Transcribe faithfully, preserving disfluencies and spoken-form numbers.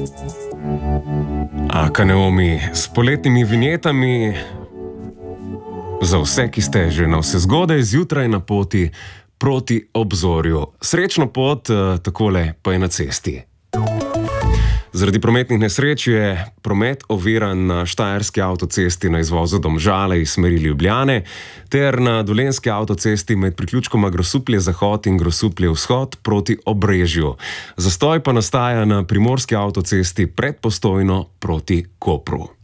Akaneomi s poletnimi vinjetami za vse, ki ste že na vse zgodaj zjutraj na poti proti obzorju. Srečno pot, takole pa je na cesti. Zaradi prometnih nesreč je promet oviran na štajerski avtocesti na izvozu Domžale iz smeri Ljubljane ter na dolenjski avtocesti med priključkoma Grosuplje-Zahod in Grosuplje-Vzhod proti Obrežju. Zastoj pa nastaja na primorski avtocesti pred Postojno proti Kopru.